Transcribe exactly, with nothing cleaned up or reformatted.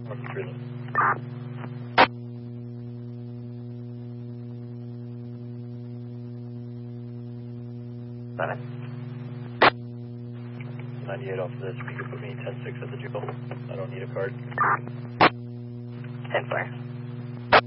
Working through them. Seven. ninety-eight off this. You can put me ten six at the jail. I don't need a card. ten four.